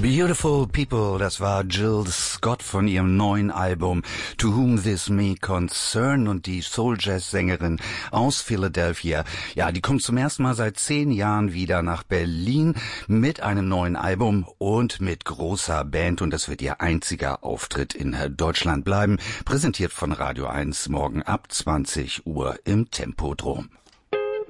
Beautiful People, das war Jill Scott von ihrem neuen Album To Whom This May Concern, und die Soul-Jazz-Sängerin aus Philadelphia. Ja, die kommt zum ersten Mal seit 10 Jahren wieder nach Berlin mit einem neuen Album und mit großer Band, und das wird ihr einziger Auftritt in Deutschland bleiben. Präsentiert von Radio 1 morgen ab 20 Uhr im Tempodrom.